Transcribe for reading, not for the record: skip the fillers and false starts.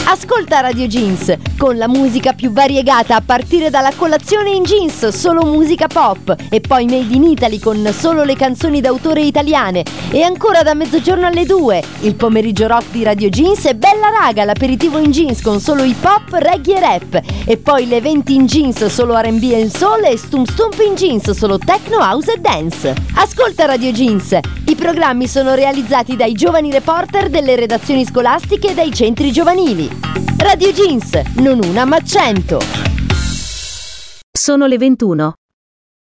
Ascolta Radio Jeans, con la musica più variegata a partire dalla colazione in jeans, solo musica pop, e poi Made in Italy con solo le canzoni d'autore italiane, e ancora da mezzogiorno alle 2, il pomeriggio rock di Radio Jeans e Bella Raga, l'aperitivo in jeans con solo hip hop, reggae e rap, e poi le 20 in jeans, solo R&B e soul, e Stump Stump in jeans, solo techno, house e dance. Ascolta Radio Jeans, i programmi sono realizzati dai giovani reporter delle redazioni scolastiche e dai centri giovanili. Radio Jeans, non una ma 100. Sono le 21.